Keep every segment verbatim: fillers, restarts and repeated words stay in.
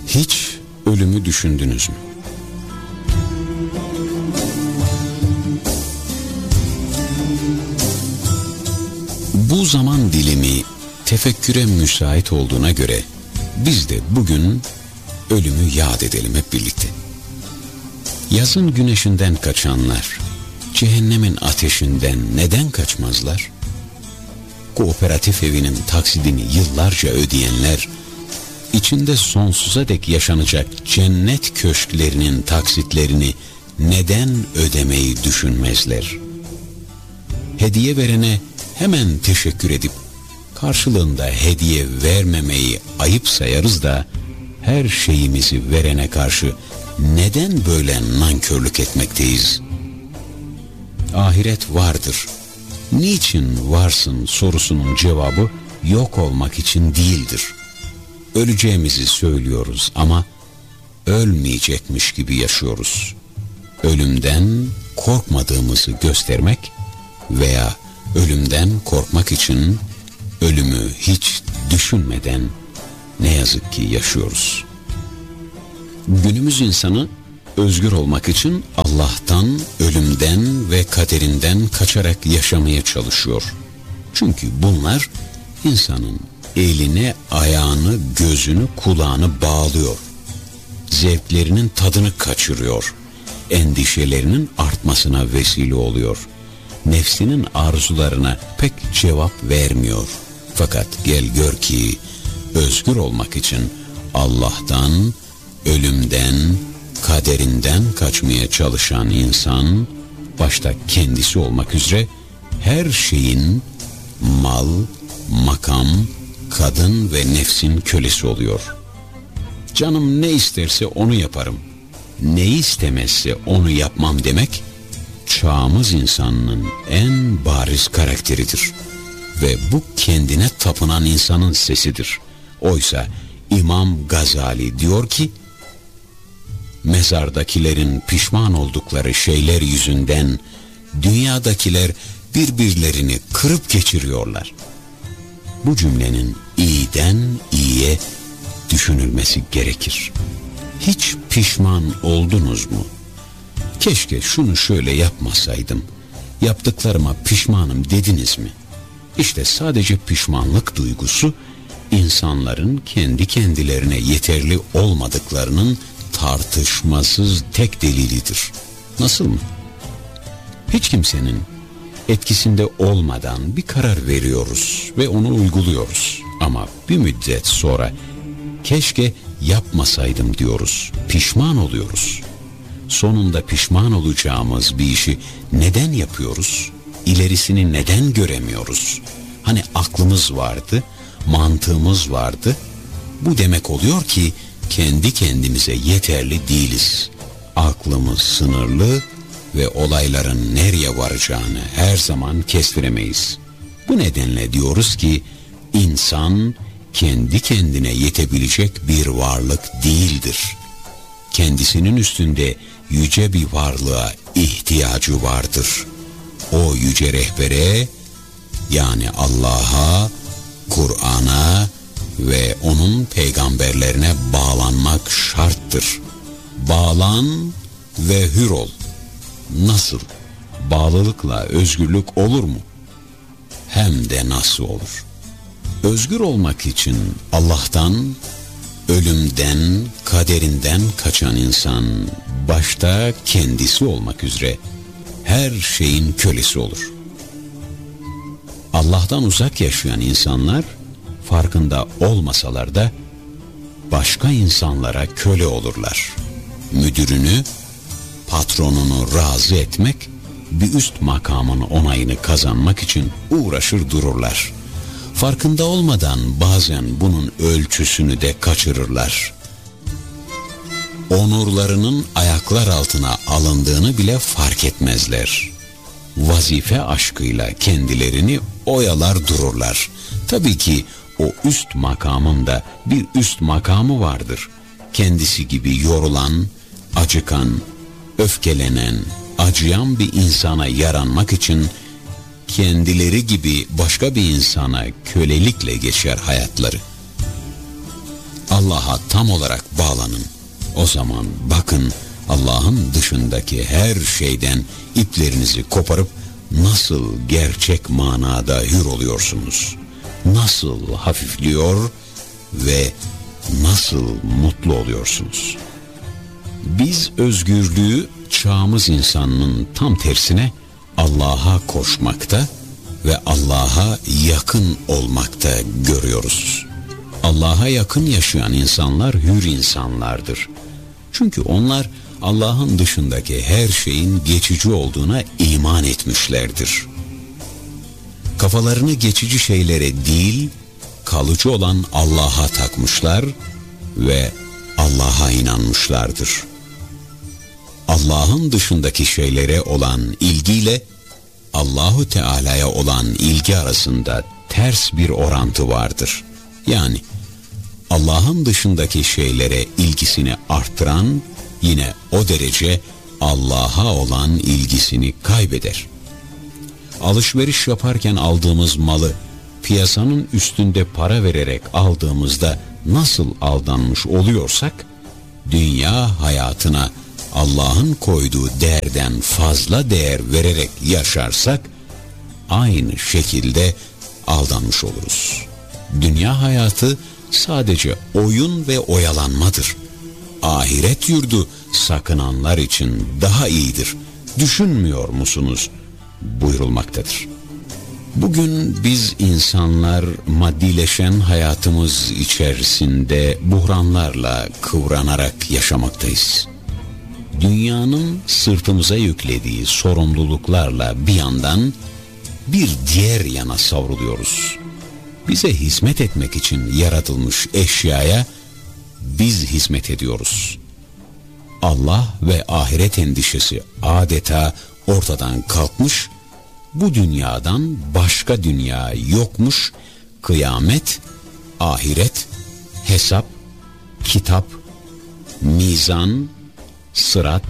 Hiç ölümü düşündünüz mü? Bu zaman dilimi tefekküre müsait olduğuna göre biz de bugün ölümü yad edelim hep birlikte. Yazın güneşinden kaçanlar cehennemin ateşinden neden kaçmazlar? Kooperatif evinin taksidini yıllarca ödeyenler içinde sonsuza dek yaşanacak cennet köşklerinin taksitlerini neden ödemeyi düşünmezler? Hediye verene hemen teşekkür edip karşılığında hediye vermemeyi ayıp sayarız da her şeyimizi verene karşı neden böyle nankörlük etmekteyiz? Ahiret vardır. Niçin varsın sorusunun cevabı yok olmak için değildir. Öleceğimizi söylüyoruz ama ölmeyecekmiş gibi yaşıyoruz. Ölümden korkmadığımızı göstermek veya ölümden korkmak için ölümü hiç düşünmeden ne yazık ki yaşıyoruz. Günümüz insanı özgür olmak için Allah'tan, ölümden ve kaderinden kaçarak yaşamaya çalışıyor. Çünkü bunlar insanın eline, ayağını, gözünü, kulağını bağlıyor. Zevklerinin tadını kaçırıyor. Endişelerinin artmasına vesile oluyor. Nefsinin arzularına pek cevap vermiyor. Fakat gel gör ki özgür olmak için Allah'tan, ölümden, kaderinden kaçmaya çalışan insan, başta kendisi olmak üzere her şeyin mal, makam, kadın ve nefsin kölesi oluyor. Canım ne isterse onu yaparım, ne istemezse onu yapmam demek, çağımız insanının en bariz karakteridir. Ve bu kendine tapınan insanın sesidir. Oysa İmam Gazali diyor ki, mezardakilerin pişman oldukları şeyler yüzünden dünyadakiler birbirlerini kırıp geçiriyorlar. Bu cümlenin iyiden iyiye düşünülmesi gerekir. Hiç pişman oldunuz mu? Keşke şunu şöyle yapmasaydım, yaptıklarıma pişmanım dediniz mi? İşte sadece pişmanlık duygusu insanların kendi kendilerine yeterli olmadıklarının tartışmasız tek delilidir. Nasıl mı? Hiç kimsenin etkisinde olmadan bir karar veriyoruz ve onu uyguluyoruz. Ama bir müddet sonra keşke yapmasaydım diyoruz. Pişman oluyoruz. Sonunda pişman olacağımız bir işi neden yapıyoruz? İlerisini neden göremiyoruz? Hani aklımız vardı, mantığımız vardı. Bu demek oluyor ki kendi kendimize yeterli değiliz. Aklımız sınırlı ve olayların nereye varacağını her zaman kestiremeyiz. Bu nedenle diyoruz ki insan kendi kendine yetebilecek bir varlık değildir. Kendisinin üstünde yüce bir varlığa ihtiyacı vardır. O yüce rehbere, yani Allah'a, Kur'an'a ve onun peygamberlerine bağlanmak şarttır. Bağlan ve hür ol. Nasıl? Bağlılıkla özgürlük olur mu? Hem de nasıl olur? Özgür olmak için Allah'tan, ölümden, kaderinden kaçan insan başta kendisi olmak üzere her şeyin kölesi olur. Allah'tan uzak yaşayan insanlar farkında olmasalar da başka insanlara köle olurlar. Müdürünü, patronunu razı etmek, bir üst makamın onayını kazanmak için uğraşır dururlar. Farkında olmadan bazen bunun ölçüsünü de kaçırırlar. Onurlarının ayaklar altına alındığını bile fark etmezler. Vazife aşkıyla kendilerini oyalar dururlar. Tabii ki o üst makamın da bir üst makamı vardır. Kendisi gibi yorulan, acıkan, öfkelenen, acıyan bir insana yaranmak için kendileri gibi başka bir insana kölelikle geçer hayatları. Allah'a tam olarak bağlanın. O zaman bakın Allah'ın dışındaki her şeyden iplerinizi koparıp nasıl gerçek manada hür oluyorsunuz. Nasıl hafifliyor ve nasıl mutlu oluyorsunuz. Biz özgürlüğü çağımız insanının tam tersine Allah'a koşmakta ve Allah'a yakın olmakta görüyoruz. Allah'a yakın yaşayan insanlar hür insanlardır. Çünkü onlar Allah'ın dışındaki her şeyin geçici olduğuna iman etmişlerdir. Kafalarını geçici şeylere değil, kalıcı olan Allah'a takmışlar ve Allah'a inanmışlardır. Allah'ın dışındaki şeylere olan ilgiyle Allahu Teala'ya olan ilgi arasında ters bir orantı vardır. Yani Allah'ın dışındaki şeylere ilgisini arttıran yine o derece Allah'a olan ilgisini kaybeder. Alışveriş yaparken aldığımız malı piyasanın üstünde para vererek aldığımızda nasıl aldanmış oluyorsak, dünya hayatına Allah'ın koyduğu değerden fazla değer vererek yaşarsak aynı şekilde aldanmış oluruz. Dünya hayatı sadece oyun ve oyalanmadır. Ahiret yurdu sakınanlar için daha iyidir. Düşünmüyor musunuz? Buyurulmaktadır. Bugün biz insanlar maddileşen hayatımız içerisinde buhranlarla kıvranarak yaşamaktayız. Dünyanın sırtımıza yüklediği sorumluluklarla bir yandan bir diğer yana savruluyoruz. Bize hizmet etmek için yaratılmış eşyaya biz hizmet ediyoruz. Allah ve ahiret endişesi adeta ortadan kalkmış, bu dünyadan başka dünya yokmuş, kıyamet, ahiret, hesap, kitap, mizan, sırat,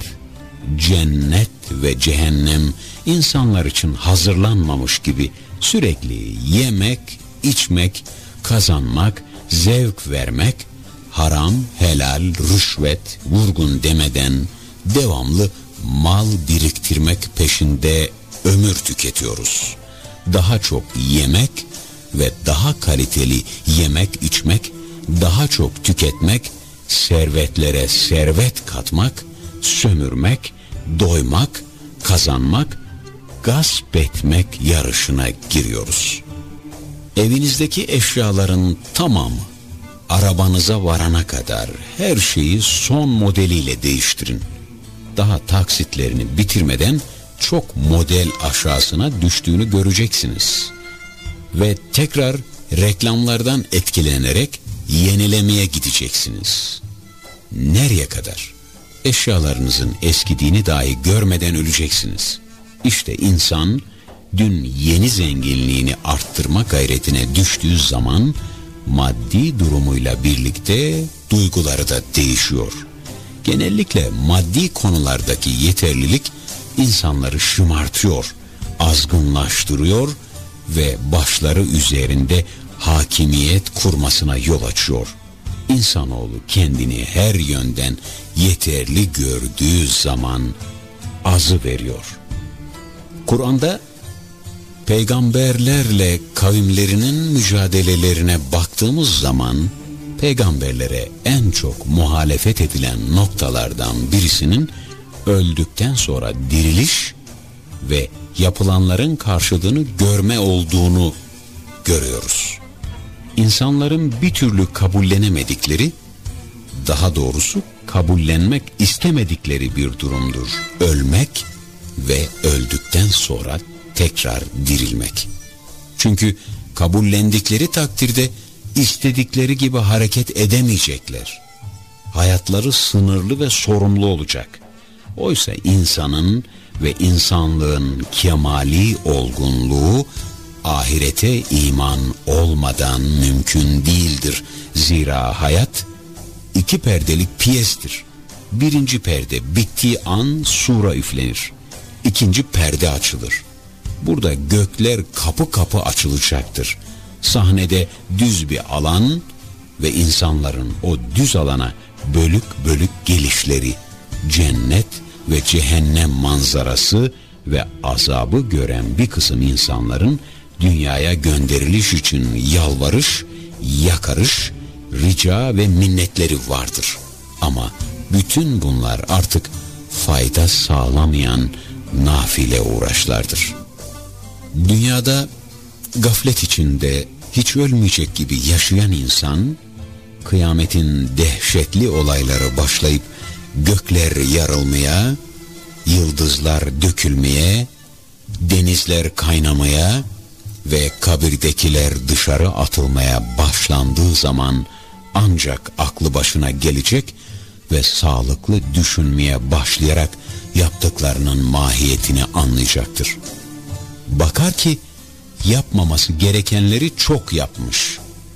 cennet ve cehennem insanlar için hazırlanmamış gibi sürekli yemek, içmek, kazanmak, zevk vermek, haram, helal, rüşvet, vurgun demeden devamlı mal biriktirmek peşinde ömür tüketiyoruz. Daha çok yemek ve daha kaliteli yemek içmek, daha çok tüketmek, servetlere servet katmak, sömürmek, doymak, kazanmak, gasp etmek yarışına giriyoruz. Evinizdeki eşyaların tamamı arabanıza varana kadar her şeyi son modeliyle değiştirin. Daha taksitlerini bitirmeden çok model aşağısına düştüğünü göreceksiniz. Ve tekrar reklamlardan etkilenerek yenilemeye gideceksiniz. Nereye kadar? Eşyalarınızın eskidiğini dahi görmeden öleceksiniz. İşte insan dün yeni zenginliğini arttırma gayretine düştüğü zaman maddi durumuyla birlikte duyguları da değişiyor. Genellikle maddi konulardaki yeterlilik insanları şımartıyor, azgınlaştırıyor ve başları üzerinde hakimiyet kurmasına yol açıyor. İnsanoğlu kendini her yönden yeterli gördüğü zaman azı veriyor. Kur'an'da peygamberlerle kavimlerinin mücadelelerine baktığımız zaman peygamberlere en çok muhalefet edilen noktalardan birisinin öldükten sonra diriliş ve yapılanların karşılığını görme olduğunu görüyoruz. İnsanların bir türlü kabullenemedikleri, daha doğrusu kabullenmek istemedikleri bir durumdur. Ölmek ve öldükten sonra tekrar dirilmek. Çünkü kabullendikleri takdirde istedikleri gibi hareket edemeyecekler. Hayatları sınırlı ve sorumlu olacak. Oysa insanın ve insanlığın kemali olgunluğu ahirete iman olmadan mümkün değildir. Zira hayat iki perdelik piyestir. Birinci perde bittiği an sura üflenir. İkinci perde açılır. Burada gökler kapı kapı açılacaktır. Sahnede düz bir alan ve insanların o düz alana bölük bölük gelişleri, cennet ve cehennem manzarası ve azabı gören bir kısım insanların dünyaya gönderiliş için yalvarış, yakarış, rica ve minnetleri vardır. Ama bütün bunlar artık fayda sağlamayan nafile uğraşlardır. Dünyada gaflet içinde hiç ölmeyecek gibi yaşayan insan, kıyametin dehşetli olayları başlayıp gökler yarılmaya, yıldızlar dökülmeye, denizler kaynamaya ve kabirdekiler dışarı atılmaya başlandığı zaman ancak aklı başına gelecek ve sağlıklı düşünmeye başlayarak yaptıklarının mahiyetini anlayacaktır. Bakar ki yapmaması gerekenleri çok yapmış.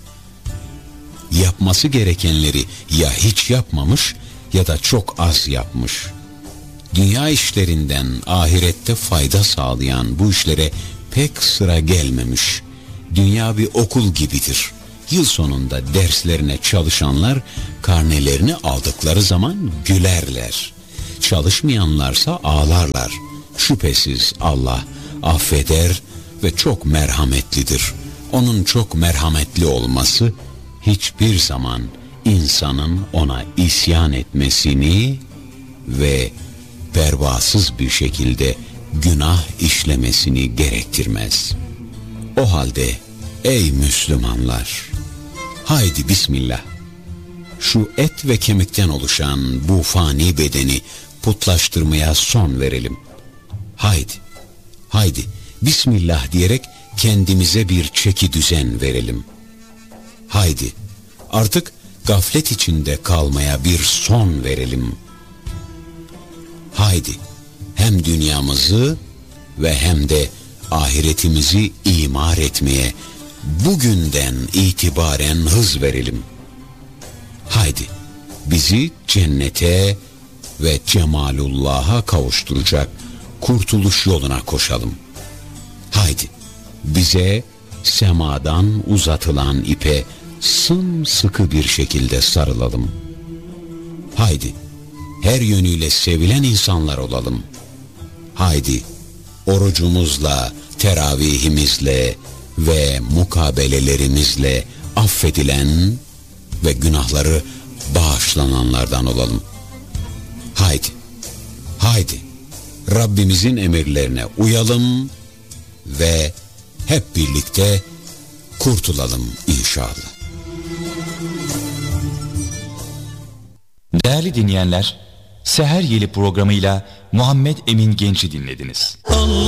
Yapması gerekenleri ya hiç yapmamış ya da çok az yapmış. Dünya işlerinden ahirette fayda sağlayan bu işlere pek sıra gelmemiş. Dünya bir okul gibidir. Yıl sonunda derslerine çalışanlar karnelerini aldıkları zaman gülerler. Çalışmayanlarsa ağlarlar. Şüphesiz Allah affeder ve çok merhametlidir. Onun çok merhametli olması hiçbir zaman insanın ona isyan etmesini ve pervasız bir şekilde günah işlemesini gerektirmez. O halde ey Müslümanlar, haydi bismillah, şu et ve kemikten oluşan bu fani bedeni putlaştırmaya son verelim. Haydi, haydi bismillah diyerek kendimize bir çeki düzen verelim. Haydi artık gaflet içinde kalmaya bir son verelim. Haydi hem dünyamızı ve hem de ahiretimizi imar etmeye bugünden itibaren hız verelim. Haydi bizi cennete ve cemalullah'a kavuşturacak kurtuluş yoluna koşalım. Haydi bize semadan uzatılan ipe sımsıkı bir şekilde sarılalım. Haydi her yönüyle sevilen insanlar olalım. Haydi orucumuzla, teravihimizle ve mukabelelerimizle affedilen ve günahları bağışlananlardan olalım. Haydi, haydi Rabbimizin emirlerine uyalım ve hep birlikte kurtulalım inşallah. Değerli dinleyenler, Seher Yeli programıyla Muhammed Emin Genç'i dinlediniz.